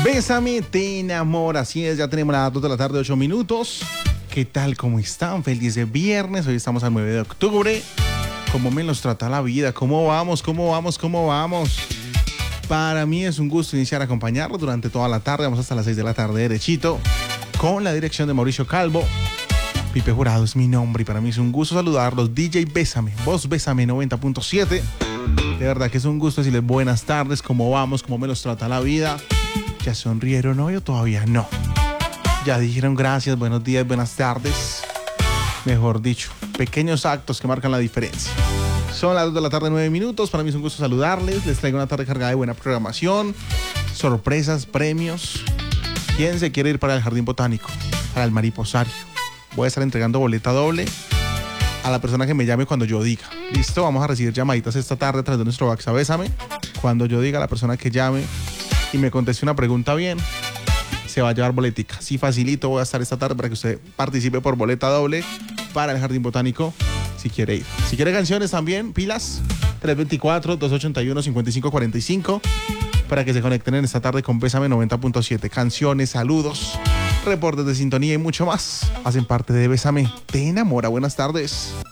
Bésame, te enamora. Así es, ya tenemos las 2 de la tarde, 8 minutos. ¿Qué tal? ¿Cómo están? Feliz de viernes. Hoy estamos al 9 de octubre. ¿Cómo me los trata la vida? ¿Cómo vamos? ¿Cómo vamos? ¿Cómo vamos? Para mí es un gusto iniciar a acompañarlos durante toda la tarde. Vamos hasta las 6 de la tarde derechito. Con la dirección de Mauricio Calvo. Pipe Jurado es mi nombre y para mí es un gusto saludarlos. DJ Bésame, Voz Bésame 90.7. De verdad que es un gusto decirles buenas tardes, cómo vamos, cómo me los trata la vida. ¿Ya sonrieron hoy o todavía no? Ya dijeron gracias, buenos días, buenas tardes. Mejor dicho, pequeños actos que marcan la diferencia. Son las 2 de la tarde, 9 minutos. Para mí es un gusto saludarles. Les traigo una tarde cargada de buena programación, sorpresas, premios. ¿Quién se quiere ir para el Jardín Botánico? Para el Mariposario. Voy a estar entregando boleta doble a la persona que me llame cuando yo diga. ¿Listo? Vamos a recibir llamaditas esta tarde a través de nuestro WhatsApp. Bésame. Cuando yo diga, la persona que llame y me conteste una pregunta bien, se va a llevar boletica. Sí, facilito, voy a estar esta tarde para que usted participe por boleta doble para el Jardín Botánico si quiere ir. Si quiere canciones también, pilas, 324-281-5545 para que se conecten en esta tarde con Bésame 90.7. Canciones, saludos, reportes de sintonía y mucho más hacen parte de Bésame, te enamora. Buenas tardes.